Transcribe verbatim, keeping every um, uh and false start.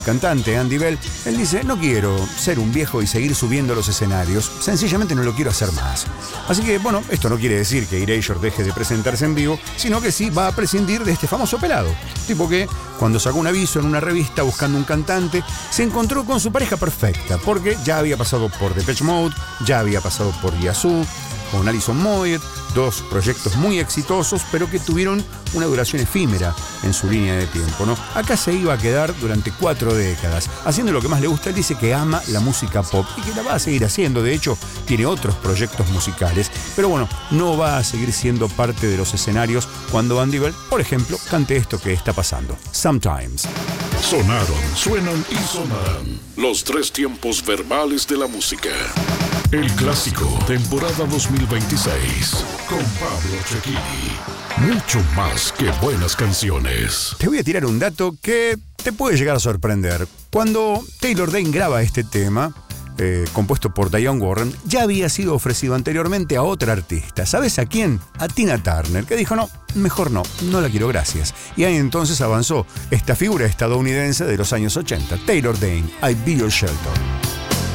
cantante Andy Bell, él dice: no quiero ser un viejo y seguir subiendo a los escenarios, sencillamente no lo quiero hacer más. Así que, bueno, esto no quiere decir que Erasure deje de presentarse en vivo, sino que sí va a prescindir de este famoso pelado. Tipo que, cuando sacó un aviso en una revista buscando un cantante, se encontró con su pareja perfecta, porque ya había pasado por Depeche Mode, ya había pasado por Yazoo, con Alison Moyet, dos proyectos muy exitosos, pero que tuvieron una duración efímera en su línea de tiempo, ¿no? Acá se iba a quedar durante cuatro décadas, haciendo lo que más le gusta. Él dice que ama la música pop y que la va a seguir haciendo. De hecho, tiene otros proyectos musicales, pero bueno, no va a seguir siendo parte de los escenarios cuando Andy Bell, por ejemplo, cante esto que está pasando, Sometimes. Sonaron, suenan y sonarán los tres tiempos verbales de la música. El clásico, temporada dos mil veintiséis, con Pablo Cecchini. Mucho más que buenas canciones. Te voy a tirar un dato que te puede llegar a sorprender. Cuando Taylor Dayne graba este tema, eh, compuesto por Diane Warren, ya había sido ofrecido anteriormente a otra artista. ¿Sabes a quién? A Tina Turner, que dijo: no, mejor no, no la quiero, gracias. Y ahí entonces avanzó esta figura estadounidense de los años ochenta, Taylor Dayne, I Be Your Shelter.